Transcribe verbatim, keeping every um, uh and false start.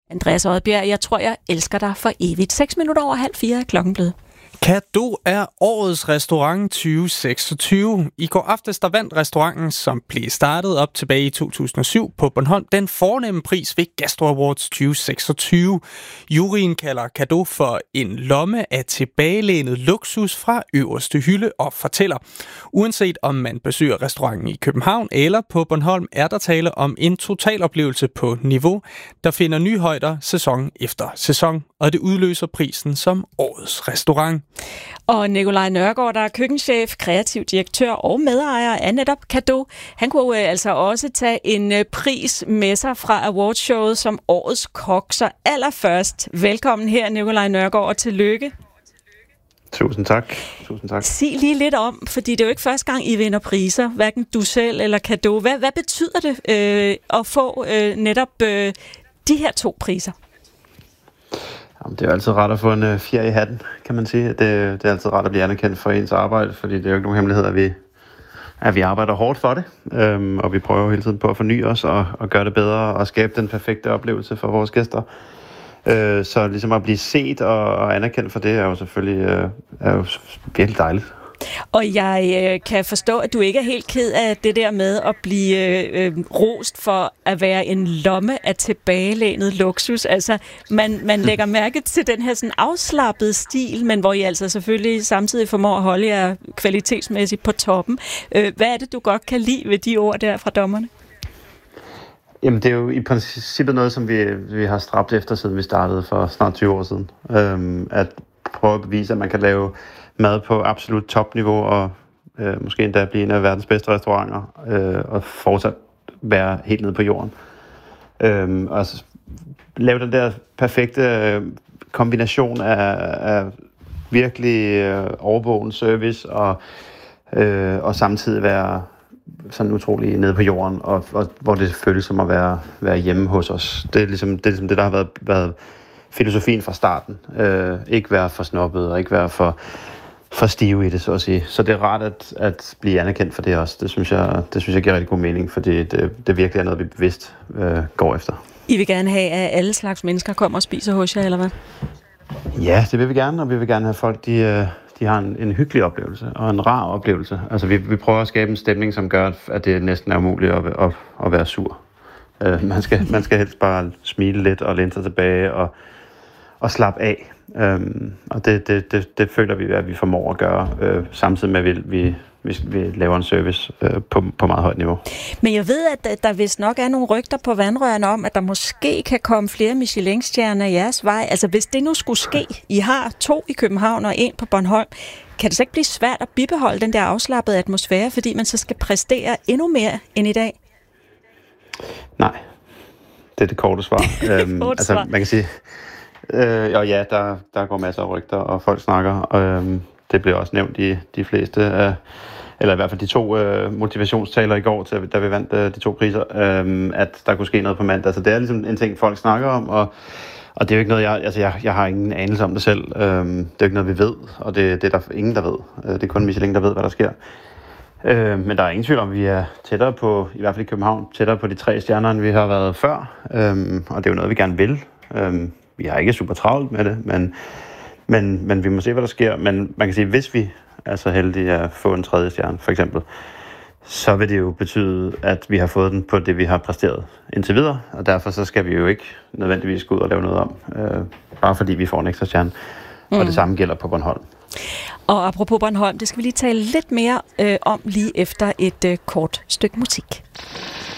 Andreas Odbjerg, jeg tror, jeg elsker dig for evigt. Seks minutter over halv fire er klokken blevet. Cadeau er årets restaurant tyve seksogtyve. I går aftes der vandt restauranten, som blev startet op tilbage i to tusind og syv på Bornholm, den fornemme pris ved Gastro Awards tyve seksogtyve. Juryen kalder Cadeau for en lomme af tilbagelænet luksus fra øverste hylde og fortæller, uanset om man besøger restauranten i København eller på Bornholm, er der tale om en totaloplevelse på niveau, der finder nye højder sæson efter sæson, og det udløser prisen som årets restaurant. Og Nikolaj Nørgaard, der er køkkenchef, kreativ direktør og medejer af netop Cadeau, han kunne øh, altså også tage en øh, pris med sig fra awardshowet som årets kok. Så allerførst, velkommen her, Nikolaj Nørgaard, og tillykke. Tusind tak. Tusind tak. Sig lige lidt om, fordi det er jo ikke første gang, I vinder priser, hverken du selv eller Cadeau. Hvad, hvad betyder det øh, at få øh, netop øh, de her to priser? Jamen, det er jo altid rart at få en øh, fjer i hatten, kan man sige. Det, det er altid rart at blive anerkendt for ens arbejde, fordi det er jo ikke nogen hemmelighed, at vi, at vi arbejder hårdt for det. Øhm, og vi prøver hele tiden på at forny os og, og gøre det bedre og skabe den perfekte oplevelse for vores gæster. Øh, så ligesom at blive set og, og anerkendt for det er jo selvfølgelig øh, er jo virkelig dejligt. Og jeg øh, kan forstå, at du ikke er helt ked af det der med at blive øh, rost for at være en lomme af tilbagelænet luksus. Altså, man, man lægger mærke til den her sådan afslappede stil, men hvor I altså selvfølgelig samtidig formår at holde jer kvalitetsmæssigt på toppen. Øh, hvad er det, du godt kan lide ved de ord der fra dommerne? Jamen, det er jo i princippet noget, som vi, vi har stræbt efter, siden vi startede for snart tyve år siden. Øhm, at prøve at bevise, at man kan lave mad på absolut topniveau, og øh, måske endda blive en af verdens bedste restauranter, øh, og fortsat være helt nede på jorden. Øh, og altså, lave den der perfekte øh, kombination af, af virkelig øh, overvågen service, og, øh, og samtidig være sådan utrolig nede på jorden, og, og hvor det føles som at være, være hjemme hos os. Det er ligesom det, er ligesom det der har været, været filosofien fra starten. Øh, ikke være for snobbet, og ikke være for for stive i det, så at sige. Så det er rart at, at blive anerkendt for det også. Det synes jeg, det synes jeg giver rigtig god mening, fordi det, det virkelig er noget, vi bevidst øh, går efter. I vil gerne have, at alle slags mennesker kommer og spiser hos jer, eller hvad? Ja, det vil vi gerne, og vi vil gerne have folk, de, øh, de har en, en hyggelig oplevelse, og en rar oplevelse. Altså, vi, vi prøver at skabe en stemning, som gør, at det næsten er umuligt at, at, at være sur. Øh, man, skal, man skal helst bare smile lidt og læne sig tilbage og, og slappe af. Øhm, og det, det, det, det føler vi, at vi formår at gøre, øh, samtidig med, at vi, vi, vi, vi laver en service øh, på, på meget højt niveau. Men jeg ved, at der vist nok er nogle rygter på vandrørene om, at der måske kan komme flere Michelin-stjerner i jeres vej. Altså, hvis det nu skulle ske, I har to i København og en på Bornholm, kan det så ikke blive svært at bibeholde den der afslappede atmosfære, fordi man så skal præstere endnu mere end i dag? Nej, det er det korte svar. øhm, korte altså, svar. Man kan sige... Øh, og ja, der, der går masser af rygter, og folk snakker. Og, øhm, det blev også nævnt i de fleste, øh, eller i hvert fald de to øh, motivationstaler i går, til, da vi vandt øh, de to priser, øh, at der kunne ske noget på mandag. Så det er ligesom en ting, folk snakker om, og, og det er jo ikke noget, jeg, altså jeg, jeg har ingen anelse om det selv. Øh, det er jo ikke noget, vi ved, og det, det er der ingen, der ved. Øh, det er kun Michelin, der ved, hvad der sker. Øh, men der er ingen tvivl om, at vi er tættere på, i hvert fald i København, tættere på de tre stjerner, end vi har været før. Øh, og det er jo noget, vi gerne vil. Øh, Vi har ikke super travlt med det, men, men, men vi må se, hvad der sker. Men man kan sige, at hvis vi er så heldige at få en tredje stjerne, for eksempel, så vil det jo betyde, at vi har fået den på det, vi har præsteret indtil videre. Og derfor så skal vi jo ikke nødvendigvis gå ud og lave noget om, øh, bare fordi vi får en ekstra stjerne. Mm. Og det samme gælder på Bornholm. Og apropos Bornholm, det skal vi lige tale lidt mere øh, om lige efter et øh, kort stykke musik.